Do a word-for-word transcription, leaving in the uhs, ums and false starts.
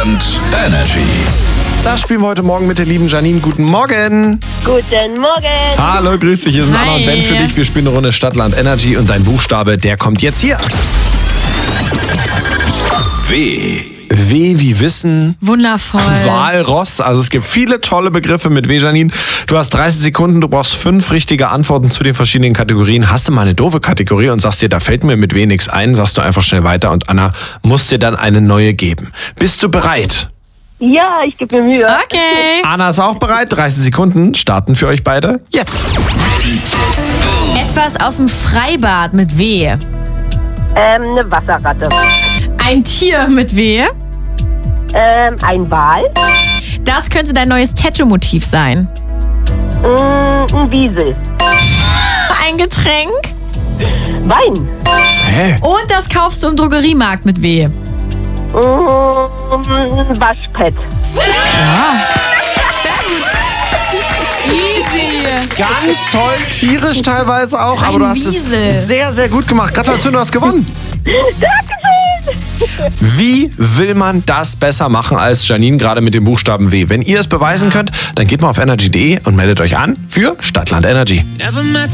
Stadtland Energy. Das spielen wir heute Morgen mit der lieben Janine. Guten Morgen. Guten Morgen. Hallo, grüß dich. Hier sind Anna Hi. und Ben für dich. Wir spielen eine Runde Stadtland Energy und dein Buchstabe, der kommt jetzt hier. W. W wie Wissen. Wundervoll. Walross. Also es gibt viele tolle Begriffe mit W, Janine. Du hast dreißig Sekunden, du brauchst fünf richtige Antworten zu den verschiedenen Kategorien. Hast du mal eine doofe Kategorie und sagst dir, da fällt mir mit W nichts ein, sagst du einfach schnell weiter und Anna muss dir dann eine neue geben. Bist du bereit? Ja, ich gebe mir Mühe. Okay. Anna ist auch bereit. dreißig Sekunden starten für euch beide. Jetzt. Etwas aus dem Freibad mit W. Ähm, eine Wasserratte. Ein Tier mit W. Ähm, ein Wal. Das könnte dein neues Tattoo-Motiv sein. Mm, ein Wiesel. Ein Getränk. Wein. Hä? Und das kaufst du im Drogeriemarkt mit W. Mm, ein Waschpad. Easy. Ganz toll, tierisch teilweise auch, aber Ein du hast Wiesel. es sehr, sehr gut gemacht. Gratulation, du hast gewonnen. Wie will man das besser machen als Janine gerade mit dem Buchstaben W? Wenn ihr es beweisen könnt, dann geht mal auf energy punkt de und meldet euch an für Stadtland Energy. Never met